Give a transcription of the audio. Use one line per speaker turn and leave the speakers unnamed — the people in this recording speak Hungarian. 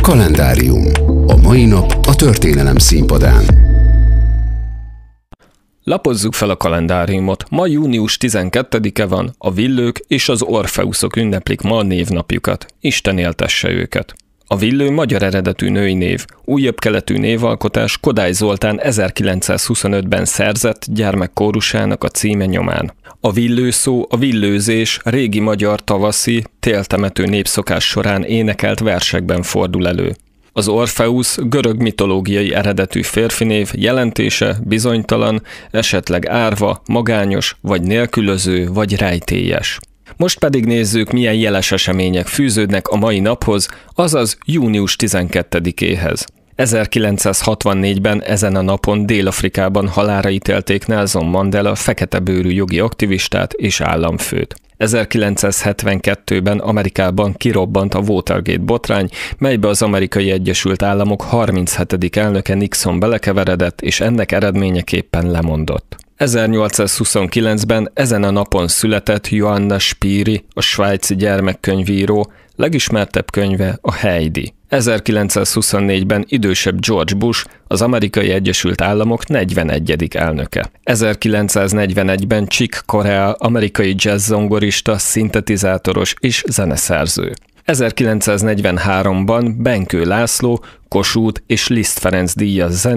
Kalendárium. A mai nap a történelem színpadán.
Lapozzuk fel a kalendáriumot. Ma június 12-e van, a Villők és az Orfeuszok ünneplik ma a névnapjukat. Isten éltesse őket. A Villő magyar eredetű női név. Újabb keletű névalkotás Kodály Zoltán 1925-ben szerzett gyermekkórusának a címe nyomán. A villő szó a villőzés régi magyar tavaszi, téltemető népszokás során énekelt versekben fordul elő. Az Orfeusz görög mitológiai eredetű férfinév, jelentése bizonytalan, esetleg árva, magányos, vagy nélkülöző, vagy rejtélyes. Most pedig nézzük, milyen jeles események fűződnek a mai naphoz, azaz június 12-éhez. 1964-ben ezen a napon Dél-Afrikában halálra ítélték Nelson Mandela feketebőrű jogi aktivistát és államfőt. 1972-ben Amerikában kirobbant a Watergate botrány, melybe az Amerikai Egyesült Államok 37. elnöke Nixon belekeveredett, és ennek eredményeképpen lemondott. 1829-ben ezen a napon született Johanna Spyri, a svájci gyermekkönyvíró, legismertebb könyve a Heidi. 1924-ben idősebb George Bush, az Amerikai Egyesült Államok 41. elnöke. 1941-ben Chick Corea, amerikai jazz-zongorista, szintetizátoros és zeneszerző. 1943-ban Benkő László, Kossuth és Liszt Ferenc díjas